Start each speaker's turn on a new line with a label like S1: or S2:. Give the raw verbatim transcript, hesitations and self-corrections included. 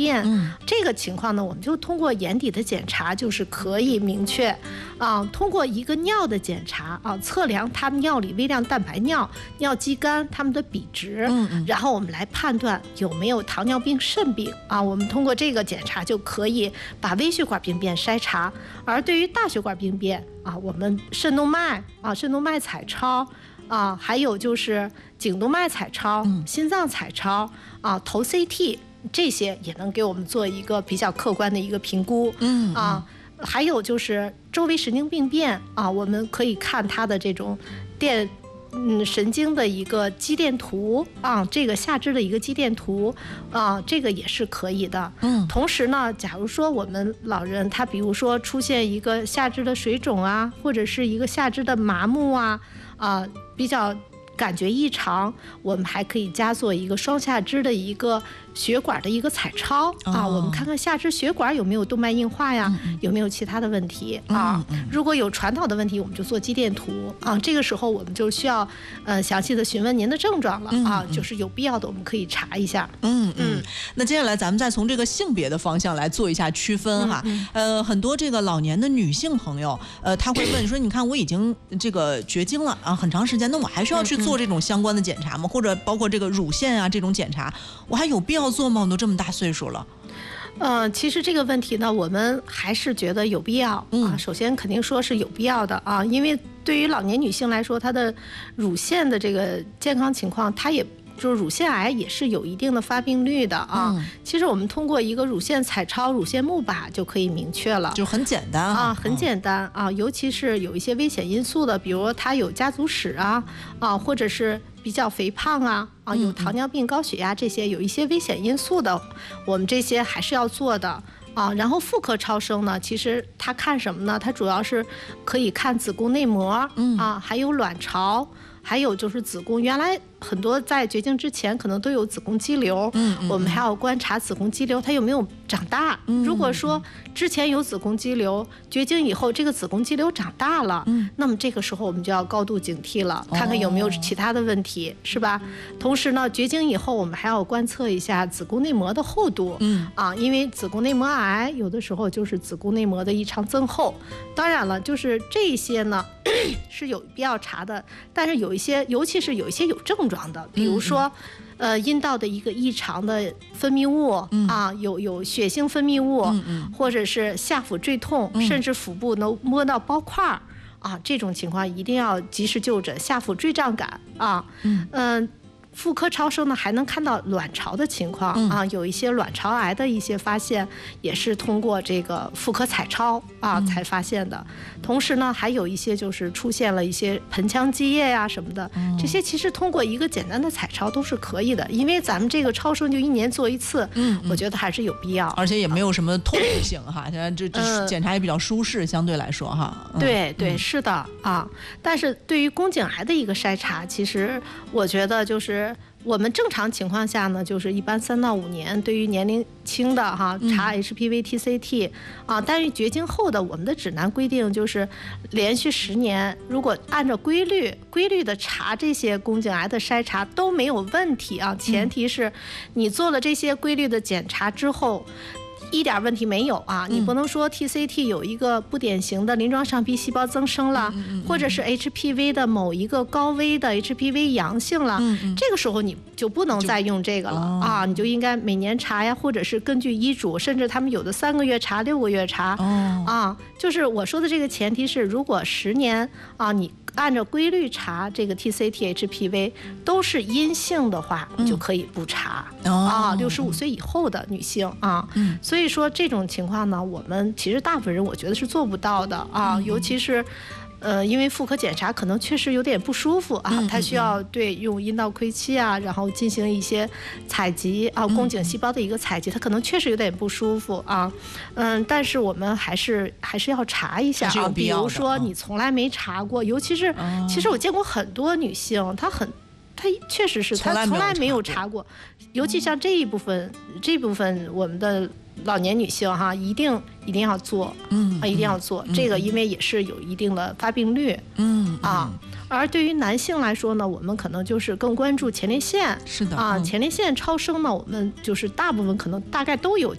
S1: 变，嗯，这个情况呢，我们就通过眼底的检查就是可以明确，啊，通过一个尿的检查啊，测量他们尿里微量蛋白尿、尿肌酐它们的比值，嗯嗯，然后我们来判断有没有糖尿病、肾病啊。我们通过这个检查就可以把微血管病变筛查，而对于大血管病变啊，我们肾动脉啊、肾动脉彩超。啊，还有就是颈动脉彩超、嗯、心脏彩超啊、头 C T 这些也能给我们做一个比较客观的一个评估。嗯啊，还有就是周围神经病变啊，我们可以看它的这种电嗯神经的一个肌电图啊，这个下肢的一个肌电图啊，这个也是可以的。嗯，同时呢，假如说我们老人他比如说出现一个下肢的水肿啊，或者是一个下肢的麻木啊。啊，比较感觉异常，我们还可以加做一个双下肢的一个血管的一个彩超、哦、啊，我们看看下肢血管有没有动脉硬化呀，嗯、有没有其他的问题啊、嗯嗯？如果有传导的问题，我们就做肌电图啊。这个时候我们就需要呃详细的询问您的症状了、嗯、啊，就是有必要的我们可以查一下。
S2: 嗯嗯。那接下来咱们再从这个性别的方向来做一下区分哈。嗯嗯、呃，很多这个老年的女性朋友，呃，她会问说，你看我已经这个绝经了啊，很长时间，那我还需要去做这种相关的检查吗？或者包括这个乳腺啊这种检查，我还有必要做吗？我都这么大岁数了。
S1: 呃，其实这个问题呢，我们还是觉得有必要啊、嗯。首先肯定说是有必要的啊，因为对于老年女性来说，她的乳腺的这个健康情况，她也就是乳腺癌也是有一定的发病率的啊。嗯、其实我们通过一个乳腺彩超、乳腺钼靶就可以明确了，
S2: 就很简单
S1: 啊，很简单啊。尤其是有一些危险因素的，比如她有家族史啊啊，或者是比较肥胖啊啊，有糖尿病、高血压这些有一些危险因素的，我们这些还是要做的啊。然后妇科超声呢，其实它看什么呢？它主要是可以看子宫内膜啊，还有卵巢。还有就是子宫，原来很多在绝经之前可能都有子宫肌瘤，嗯嗯、我们还要观察子宫肌瘤它有没有长大。嗯、如果说之前有子宫肌瘤，绝经以后这个子宫肌瘤长大了，嗯、那么这个时候我们就要高度警惕了，看看有没有其他的问题，哦、是吧？同时呢，绝经以后我们还要观测一下子宫内膜的厚度，嗯、啊，因为子宫内膜癌有的时候就是子宫内膜的异常增厚。当然了，就是这些呢是有必要查的，但是有一些，尤其是有一些有症状的，比如说，嗯、呃，阴道的一个异常的分泌物、嗯、啊，有有血腥分泌物，嗯嗯、或者是下腹坠痛，嗯、甚至腹部能摸到包块啊，这种情况一定要及时就诊。下腹坠胀感啊，嗯。呃妇科超声呢，还能看到卵巢的情况、嗯、啊，有一些卵巢癌的一些发现，也是通过这个妇科彩超啊、嗯、才发现的。同时呢，还有一些就是出现了一些盆腔积液呀、啊、什么的、嗯，这些其实通过一个简单的彩超都是可以的，因为咱们这个超声就一年做一次，嗯，我觉得还是有必要，
S2: 而且也没有什么痛苦性哈，现在这这检查也比较舒适，相对来说哈。
S1: 嗯、对对，是的啊。但是对于宫颈癌的一个筛查，其实我觉得就是。我们正常情况下呢，就是一般三到五年，对于年龄轻的哈查 H P V、T C T 啊，但是绝经后的我们的指南规定就是连续十年，如果按照规律规律的查这些宫颈癌的筛查都没有问题啊，前提是你做了这些规律的检查之后。一点问题没有啊！你不能说 T C T 有一个不典型的鳞状上皮细胞增生了，嗯、或者是 H P V 的某一个高危的 H P V 阳性了，嗯、这个时候你就不能再用这个了、哦、啊！你就应该每年查呀，或者是根据医嘱，甚至他们有的三个月查、六个月查、哦、啊。就是我说的这个前提是，如果十年啊你。按照规律查这个 T C T H P V 都是阴性的话，你就可以不查、嗯、啊。六十五岁以后的女性啊、嗯，所以说这种情况呢，我们其实大部分人我觉得是做不到的啊，嗯、尤其是。呃，因为妇科检查可能确实有点不舒服啊，它需要对用阴道窥器啊，然后进行一些采集啊，宫颈细胞的一个采集，它可能确实有点不舒服啊，嗯，但是我们还是还是要查一下啊，比如说你从来没查过，尤其是其实我见过很多女性，她很。她确实是，她从来没有查过，尤其像这一部分，这部分我们的老年女性哈，一定一定要做，嗯啊，一定要做、嗯、这个，因为也是有一定的发病率，嗯啊。而对于男性来说呢，我们可能就是更关注前列腺，
S2: 是的啊，
S1: 前列腺超声呢，我们就是大部分可能大概都有。